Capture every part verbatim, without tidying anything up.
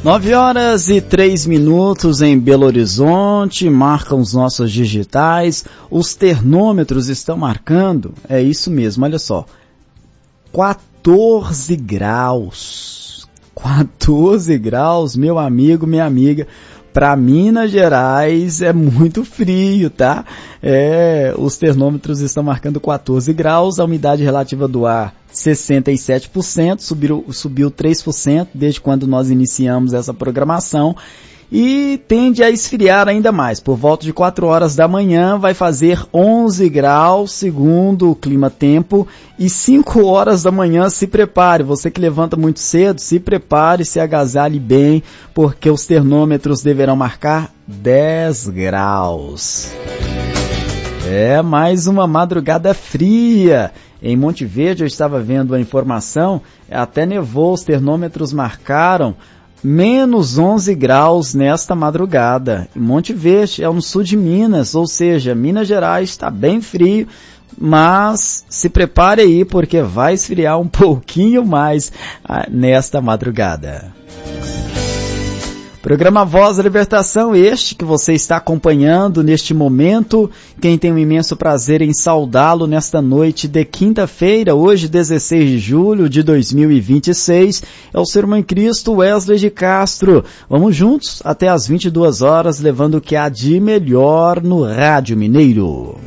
Nove horas e três minutos em Belo Horizonte, marcam os nossos digitais, os termômetros estão marcando, é isso mesmo, olha só, quatorze graus, quatorze graus, meu amigo, minha amiga, para Minas Gerais é muito frio, tá? É, os termômetros estão marcando quatorze graus, a umidade relativa do ar sessenta e sete por cento, subiu, subiu três por cento desde quando nós iniciamos essa programação e tende a esfriar ainda mais. Por volta de quatro horas da manhã vai fazer onze graus, segundo o Clima Tempo, e cinco horas da manhã se prepare. Você que levanta muito cedo, se prepare, se agasalhe bem, porque os termômetros deverão marcar dez graus. É, mais uma madrugada fria. Em Monte Verde eu estava vendo a informação, até nevou, os termômetros marcaram menos onze graus nesta madrugada. Em Monte Verde é no sul de Minas, ou seja, Minas Gerais está bem frio, mas se prepare aí porque vai esfriar um pouquinho mais ah, nesta madrugada. Programa Voz da Libertação, este que você está acompanhando neste momento. Quem tem um imenso prazer em saudá-lo nesta noite de quinta-feira, hoje dezesseis de julho de dois mil e vinte e seis, é o seu irmão em Cristo, Wesley de Castro. Vamos juntos até às vinte e duas horas, levando o que há de melhor no Rádio Mineiro.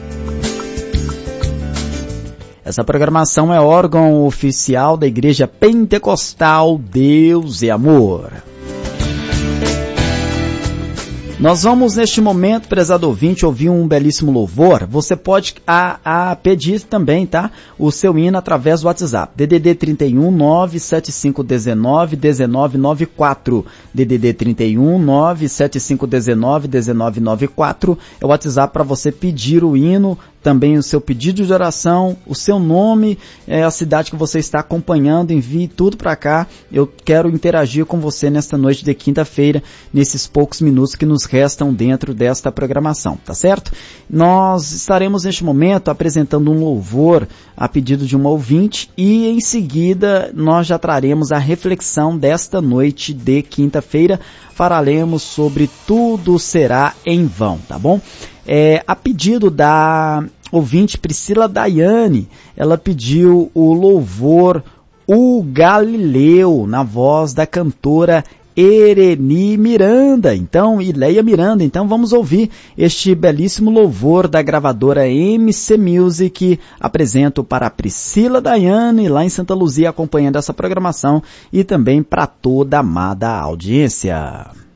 Essa programação é órgão oficial da Igreja Pentecostal Deus e Amor. Nós vamos neste momento, prezado ouvinte, ouvir um belíssimo louvor. Você pode a, a pedir também, tá? O seu hino através do WhatsApp. D D D trinta e um, nove sete cinco um nove, um nove nove quatro. D D D trinta e um, nove sete cinco um nove, um nove nove quatro. É o WhatsApp para você pedir o hino, também o seu pedido de oração, o seu nome, é, a cidade que você está acompanhando, envie tudo para cá. Eu quero interagir com você nesta noite de quinta-feira, nesses poucos minutos que nos restam dentro desta programação, tá certo? Nós estaremos neste momento apresentando um louvor a pedido de uma ouvinte e em seguida nós já traremos a reflexão desta noite de quinta-feira. Falaremos sobre Tudo Será em Vão, tá bom? É, a pedido da ouvinte Priscila Daiane, ela pediu o louvor O Galileu, na voz da cantora Ereni Miranda, então, e Leia Miranda. Então vamos ouvir este belíssimo louvor da gravadora M C Music. Apresento para Priscila Daiane, lá em Santa Luzia, acompanhando essa programação, e também para toda a amada audiência.